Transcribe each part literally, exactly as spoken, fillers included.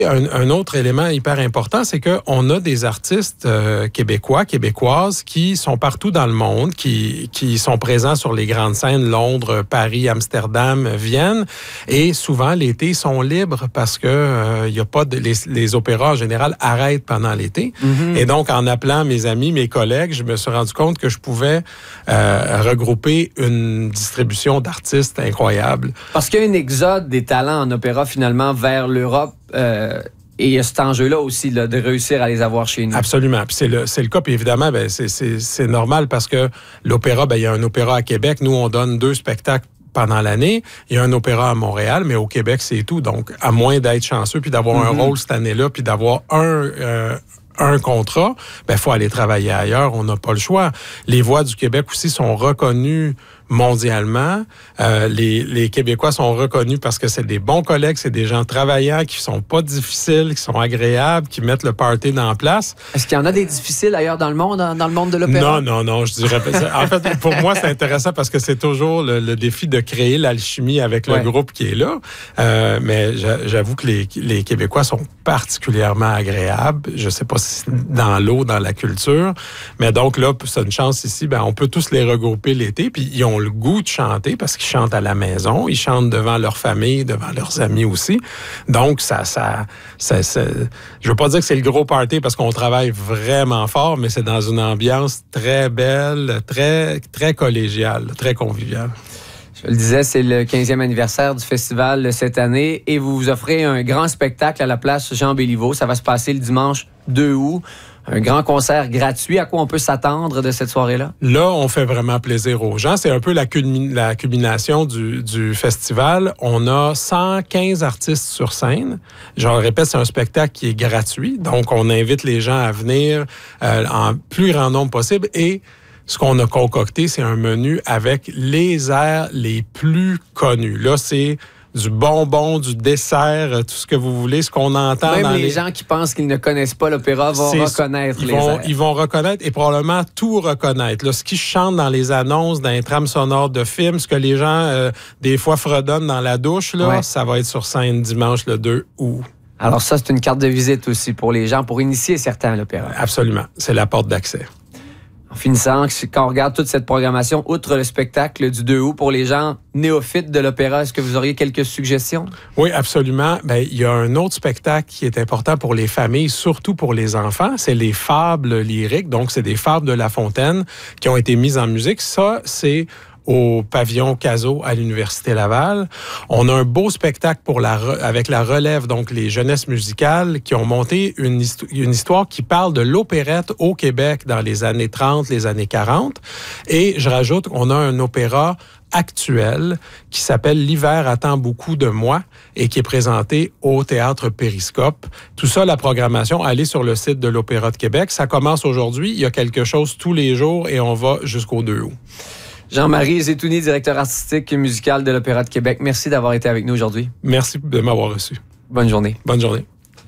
Un, un autre élément hyper important, c'est qu'on a des artistes euh, québécois, québécoises qui sont partout dans le monde, qui, qui sont présents sur les grandes scènes, Londres, Paris, Amsterdam, Vienne. Et souvent, l'été, ils sont libres parce que euh, y a pas de, les, les opéras, en général, arrêtent pendant l'été. Mm-hmm. Et donc, en appelant mes amis, mes collègues, je me suis rendu compte que je pouvais euh, regrouper une distribution d'artistes incroyable. Parce qu'il y a un exode des talents en opéra, finalement, vers l'Europe. Euh, et il y a cet enjeu-là aussi là, de réussir à les avoir chez nous. Absolument. Puis c'est le, c'est le cas. Puis évidemment, ben, c'est, c'est, c'est normal parce que l'opéra, ben, il y a un opéra à Québec. Nous, on donne deux spectacles pendant l'année. Il y a un opéra à Montréal, mais au Québec, c'est tout. Donc, à moins d'être chanceux puis d'avoir mm-hmm. un rôle cette année-là puis d'avoir un... Euh, un contrat, ben faut aller travailler ailleurs, on n'a pas le choix. Les voix du Québec aussi sont reconnues mondialement. Euh, les, les Québécois sont reconnus parce que c'est des bons collègues, c'est des gens travaillants qui sont pas difficiles, qui sont agréables, qui mettent le party dans place. Est-ce qu'il y en a des difficiles ailleurs dans le monde, dans le monde de l'opéra? Non, non, non, je dirais pas ça. En fait, pour moi, c'est intéressant parce que c'est toujours le, le défi de créer l'alchimie avec le ouais. groupe qui est là. Euh, mais j'avoue que les, les Québécois sont particulièrement agréables. Je sais pas si c'est dans l'eau, dans la culture. Mais donc là, c'est une chance ici, ben, on peut tous les regrouper l'été, puis ils ont le goût de chanter parce qu'ils chantent à la maison, ils chantent devant leur famille, devant leurs amis aussi. Donc, ça, ça, ça, ça je veux pas dire que c'est le gros party parce qu'on travaille vraiment fort, mais c'est dans une ambiance très belle, très, très collégiale, très conviviale. Je le disais, c'est le quinzième anniversaire du festival cette année et vous vous offrez un grand spectacle à la place Jean Béliveau. Ça va se passer le dimanche deux août. Un grand concert gratuit. À quoi on peut s'attendre de cette soirée-là? Là, on fait vraiment plaisir aux gens. C'est un peu la, culmin- la culmination du, du festival. On a cent quinze artistes sur scène. Je le répète, c'est un spectacle qui est gratuit. Donc, on invite les gens à venir euh, en plus grand nombre possible. Et ce qu'on a concocté, c'est un menu avec les airs les plus connus. Là, c'est du bonbon, du dessert, tout ce que vous voulez, ce qu'on entend Même dans les, les gens qui pensent qu'ils ne connaissent pas l'opéra vont c'est... reconnaître ils les vont, airs. Ils vont reconnaître et probablement tout reconnaître. Là, ce qui chante dans les annonces, dans les trames sonores de films, ce que les gens, euh, des fois, fredonnent dans la douche, là, ouais. ça va être sur scène dimanche le deux août. Alors ça, c'est une carte de visite aussi pour les gens, pour initier certains à l'opéra. Absolument. C'est la porte d'accès. En finissant, quand on regarde toute cette programmation, outre le spectacle du deux août, pour les gens néophytes de l'opéra, est-ce que vous auriez quelques suggestions? Oui, absolument. Ben, il y a un autre spectacle qui est important pour les familles, surtout pour les enfants, c'est les fables lyriques. Donc, c'est des fables de La Fontaine qui ont été mises en musique. Ça, c'est au pavillon Cazot à l'Université Laval. On a un beau spectacle pour la re... avec la relève, donc les jeunesses musicales qui ont monté une, histo... une histoire qui parle de l'opérette au Québec dans les années trente, les années quarante. Et je rajoute qu'on a un opéra actuel qui s'appelle L'hiver attend beaucoup de moi et qui est présenté au Théâtre Périscope. Tout ça, la programmation, allez sur le site de l'Opéra de Québec. Ça commence aujourd'hui. Il y a quelque chose tous les jours et on va jusqu'au deux août. Jean-Marie Zetouni, directeur artistique et musical de l'Opéra de Québec. Merci d'avoir été avec nous aujourd'hui. Merci de m'avoir reçu. Bonne journée. Bonne journée.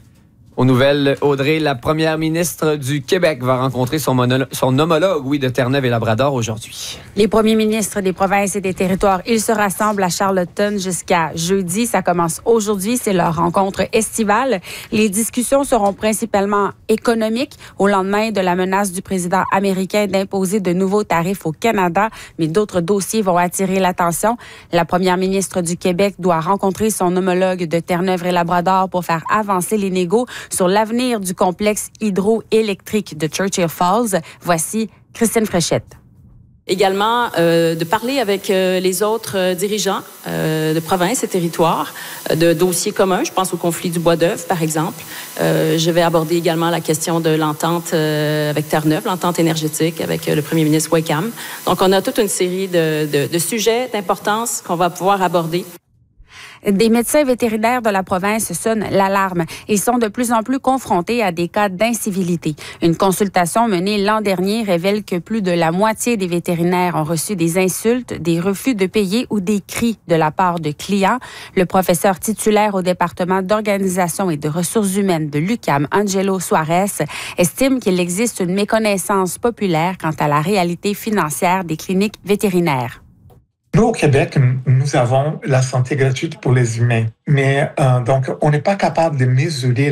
Aux nouvelles, Audrey, la première ministre du Québec va rencontrer son, mono- son homologue, oui, de Terre-Neuve et Labrador aujourd'hui. Les premiers ministres des provinces et des territoires, ils se rassemblent à Charlottetown jusqu'à jeudi. Ça commence aujourd'hui, c'est leur rencontre estivale. Les discussions seront principalement économiques au lendemain de la menace du président américain d'imposer de nouveaux tarifs au Canada, mais d'autres dossiers vont attirer l'attention. La première ministre du Québec doit rencontrer son homologue de Terre-Neuve et Labrador pour faire avancer les négos sur l'avenir du complexe hydroélectrique de Churchill Falls. Voici Christine Fréchette. Également, euh, de parler avec euh, les autres euh, dirigeants euh, de provinces et territoires euh, de dossiers communs. Je pense au conflit du Bois-d'Œuvre, par exemple. Euh, je vais aborder également la question de l'entente euh, avec Terre-Neuve, l'entente énergétique avec euh, le premier ministre Wickham. Donc, on a toute une série de, de, de sujets d'importance qu'on va pouvoir aborder. Des médecins vétérinaires de la province sonnent l'alarme. Ils sont de plus en plus confrontés à des cas d'incivilité. Une consultation menée l'an dernier révèle que plus de la moitié des vétérinaires ont reçu des insultes, des refus de payer ou des cris de la part de clients. Le professeur titulaire au département d'organisation et de ressources humaines de l'U Q A M, Angelo Suarez, estime qu'il existe une méconnaissance populaire quant à la réalité financière des cliniques vétérinaires. Nous, au Québec, nous avons la santé gratuite pour les humains, mais euh, donc on n'est pas capable de mesurer